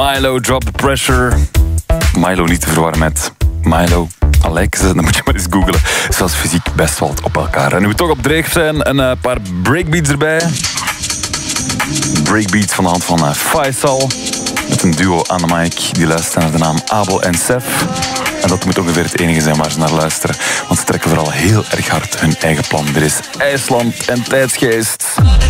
Milo, Drop the Pressure. Milo niet te verwarren met Milo Alex. Dan moet je maar eens googlen. Zoals fysiek best wel op elkaar. En nu we toch op dreef zijn, een paar breakbeats erbij. Breakbeats van de hand van Faisal. Met een duo aan de mic. Die luisteren naar de naam Abel en Sef. En dat moet ongeveer het enige zijn waar ze naar luisteren. Want ze trekken vooral heel erg hard hun eigen plan. Er is IJsland en tijdsgeest.